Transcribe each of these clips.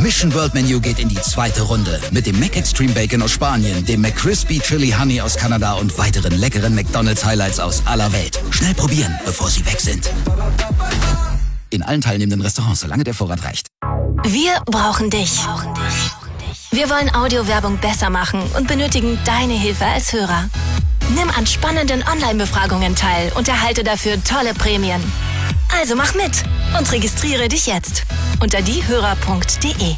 Mission World Menu geht in die zweite Runde. Mit dem Mac Extreme Bacon aus Spanien, dem McCrispy Chili Honey aus Kanada und weiteren leckeren McDonald's Highlights aus aller Welt. Schnell probieren, bevor sie weg sind. In allen teilnehmenden Restaurants, solange der Vorrat reicht. Wir brauchen dich. Wir wollen Audiowerbung besser machen und benötigen deine Hilfe als Hörer. Nimm an spannenden Online-Befragungen teil und erhalte dafür tolle Prämien. Also mach mit und registriere dich jetzt unter diehörer.de.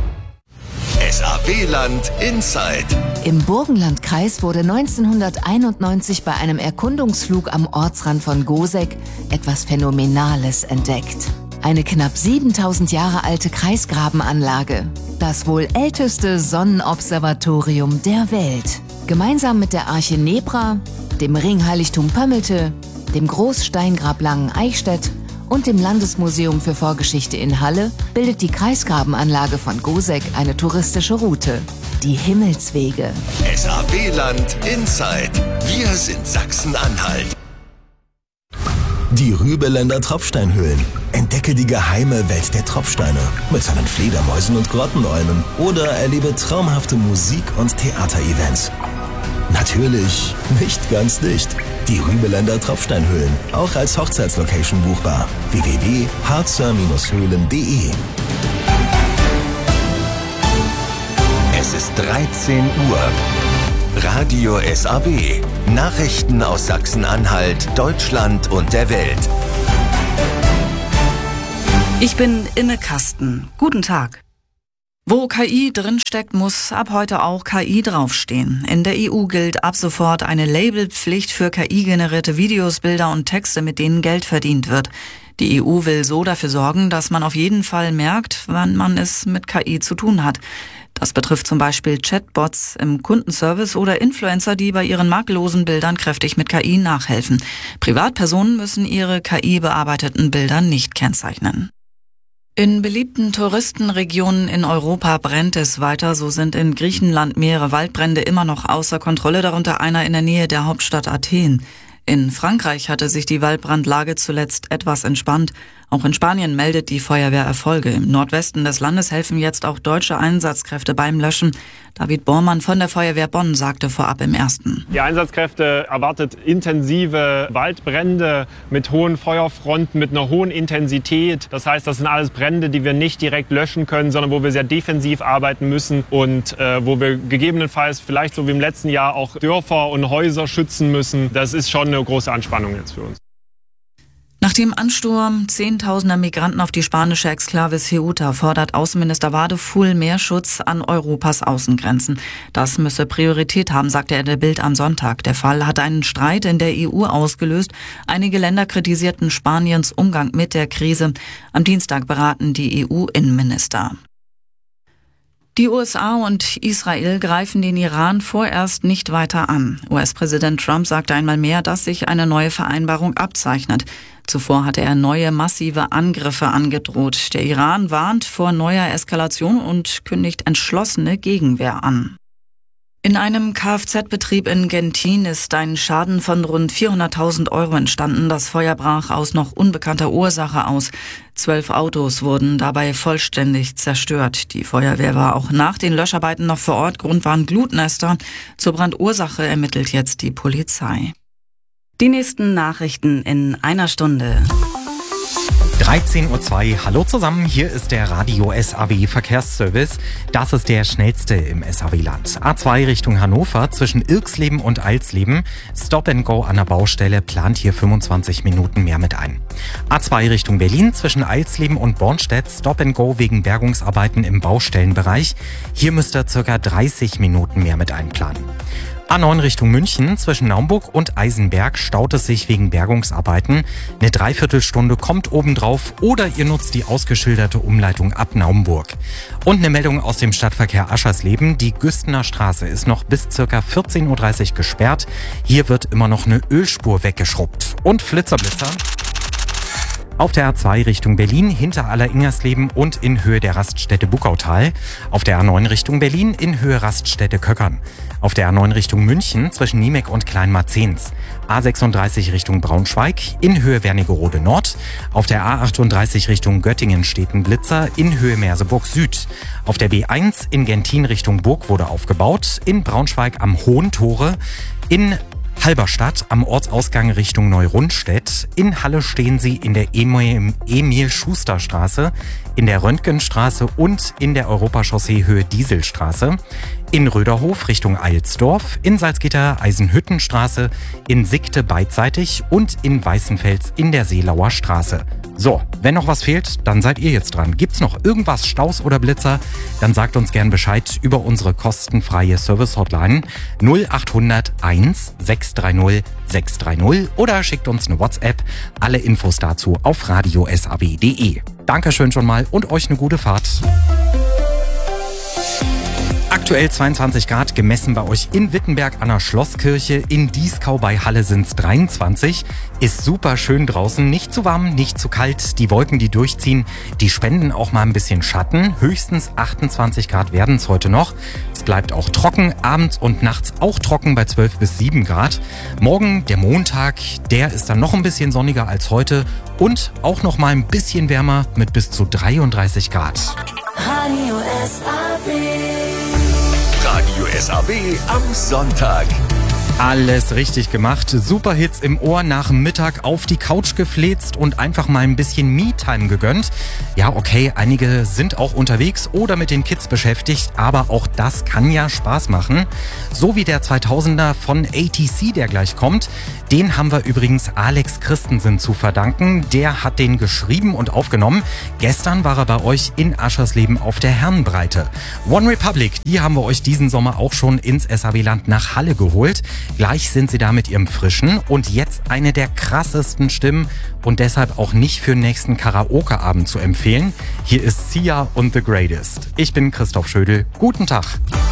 SAW-Land Inside. Im Burgenlandkreis wurde 1991 bei einem Erkundungsflug am Ortsrand von Goseck etwas Phänomenales entdeckt. Eine knapp 7000 Jahre alte Kreisgrabenanlage. Das wohl älteste Sonnenobservatorium der Welt. Gemeinsam mit der Arche Nebra, dem Ringheiligtum Pömmelte, dem Großsteingrab Langen-Eichstätt und dem Landesmuseum für Vorgeschichte in Halle bildet die Kreisgrabenanlage von Goseck eine touristische Route. Die Himmelswege. SAW-Land Inside. Wir sind Sachsen-Anhalt. Die Rübeländer Tropfsteinhöhlen. Entdecke die geheime Welt der Tropfsteine mit seinen Fledermäusen und Grottenolmen oder erlebe traumhafte Musik- und Theaterevents. Natürlich nicht ganz dicht. Die Rübeländer Tropfsteinhöhlen, auch als Hochzeitslocation buchbar. www.harzer-höhlen.de. Es ist 13 Uhr. Radio SAW. Nachrichten aus Sachsen-Anhalt, Deutschland und der Welt. Ich bin Imme Kasten. Guten Tag. Wo KI drinsteckt, muss ab heute auch KI draufstehen. In der EU gilt ab sofort eine Labelpflicht für KI-generierte Videos, Bilder und Texte, mit denen Geld verdient wird. Die EU will so dafür sorgen, dass man auf jeden Fall merkt, wann man es mit KI zu tun hat. Das betrifft zum Beispiel Chatbots im Kundenservice oder Influencer, die bei ihren makellosen Bildern kräftig mit KI nachhelfen. Privatpersonen müssen ihre KI-bearbeiteten Bilder nicht kennzeichnen. In beliebten Touristenregionen in Europa brennt es weiter. So sind in Griechenland mehrere Waldbrände immer noch außer Kontrolle, darunter einer in der Nähe der Hauptstadt Athen. In Frankreich hatte sich die Waldbrandlage zuletzt etwas entspannt. Auch in Spanien meldet die Feuerwehr Erfolge. Im Nordwesten des Landes helfen jetzt auch deutsche Einsatzkräfte beim Löschen. David Bormann von der Feuerwehr Bonn sagte vorab im Ersten: Die Einsatzkräfte erwartet intensive Waldbrände mit hohen Feuerfronten, mit einer hohen Intensität. Das heißt, das sind alles Brände, die wir nicht direkt löschen können, sondern wo wir sehr defensiv arbeiten müssen und wo wir gegebenenfalls vielleicht so wie im letzten Jahr auch Dörfer und Häuser schützen müssen. Das ist schon eine große Anspannung jetzt für uns. Nach dem Ansturm zehntausender Migranten auf die spanische Exklave Ceuta fordert Außenminister Wadefuhl mehr Schutz an Europas Außengrenzen. Das müsse Priorität haben, sagte er der Bild am Sonntag. Der Fall hat einen Streit in der EU ausgelöst. Einige Länder kritisierten Spaniens Umgang mit der Krise. Am Dienstag beraten die EU-Innenminister. Die USA und Israel greifen den Iran vorerst nicht weiter an. US-Präsident Trump sagte einmal mehr, dass sich eine neue Vereinbarung abzeichnet. Zuvor hatte er neue massive Angriffe angedroht. Der Iran warnt vor neuer Eskalation und kündigt entschlossene Gegenwehr an. In einem Kfz-Betrieb in Gentin ist ein Schaden von rund 400.000 € entstanden. Das Feuer brach aus noch unbekannter Ursache aus. 12 Autos wurden dabei vollständig zerstört. Die Feuerwehr war auch nach den Löscharbeiten noch vor Ort. Grund waren Glutnester. Zur Brandursache ermittelt jetzt die Polizei. Die nächsten Nachrichten in einer Stunde. 13:02 Uhr. Hallo zusammen, hier ist der Radio SAW Verkehrsservice. Das ist der schnellste im SAW-Land. A2 Richtung Hannover zwischen Irxleben und Alsleben. Stop and Go an der Baustelle plant hier 25 Minuten mehr mit ein. A2 Richtung Berlin zwischen Alsleben und Bornstedt. Stop and Go wegen Bergungsarbeiten im Baustellenbereich. Hier müsst ihr ca. 30 Minuten mehr mit einplanen. A9 Richtung München zwischen Naumburg und Eisenberg staut es sich wegen Bergungsarbeiten. Eine Dreiviertelstunde kommt obendrauf oder ihr nutzt die ausgeschilderte Umleitung ab Naumburg. Und eine Meldung aus dem Stadtverkehr Aschersleben. Die Güstener Straße ist noch bis ca. 14:30 Uhr gesperrt. Hier wird immer noch eine Ölspur weggeschrubbt. Und Flitzer. Auf der A2 Richtung Berlin hinter Aller-Ingersleben und in Höhe der Raststätte Buckautal. Auf der A9 Richtung Berlin in Höhe Raststätte Köckern. Auf der A9 Richtung München zwischen Niemek und Kleinmarzens. A36 Richtung Braunschweig in Höhe Wernigerode Nord. Auf der A38 Richtung Göttingen-Stetenblitzer in Höhe Merseburg Süd. Auf der B1 in Gentin Richtung Burg wurde aufgebaut. In Braunschweig am Hohen Tore. In Halberstadt am Ortsausgang Richtung Neurundstedt. In Halle stehen sie in der Emil-Schuster-Straße, in der Röntgenstraße und in der Europachaussee Höhe Dieselstraße. In Röderhof Richtung Eilsdorf, in Salzgitter Eisenhüttenstraße, in Sickte beidseitig und in Weißenfels in der Seelauer Straße. So, wenn noch was fehlt, dann seid ihr jetzt dran. Gibt's noch irgendwas, Staus oder Blitzer? Dann sagt uns gern Bescheid über unsere kostenfreie Service-Hotline 0800 1 630 630 oder schickt uns eine WhatsApp. Alle Infos dazu auf radiosab.de. Dankeschön schon mal und euch eine gute Fahrt. Aktuell 22 Grad, gemessen bei euch in Wittenberg an der Schlosskirche. In Dieskau bei Halle sind's 23. Ist super schön draußen, nicht zu warm, nicht zu kalt. Die Wolken, die durchziehen, die spenden auch mal ein bisschen Schatten. Höchstens 28 Grad werden's heute noch. Es bleibt auch trocken, abends und nachts auch trocken bei 12 bis 7 Grad. Morgen, der Montag, der ist dann noch ein bisschen sonniger als heute und auch noch mal ein bisschen wärmer mit bis zu 33 Grad. Radio SAW am Sonntag. Alles richtig gemacht. Superhits im Ohr, nach dem Mittag auf die Couch gefläzt und einfach mal ein bisschen Me-Time gegönnt. Ja, okay, einige sind auch unterwegs oder mit den Kids beschäftigt, aber auch das kann ja Spaß machen. So wie der 2000er von ATC, der gleich kommt. Den haben wir übrigens Alex Christensen zu verdanken. Der hat den geschrieben und aufgenommen. Gestern war er bei euch in Aschersleben auf der Herrenbreite. One Republic, die haben wir euch diesen Sommer auch schon ins SAW-Land nach Halle geholt. Gleich sind sie da mit ihrem Frischen und jetzt eine der krassesten Stimmen und deshalb auch nicht für den nächsten Karaoke-Abend zu empfehlen. Hier ist Sia und The Greatest. Ich bin Christoph Schödel. Guten Tag.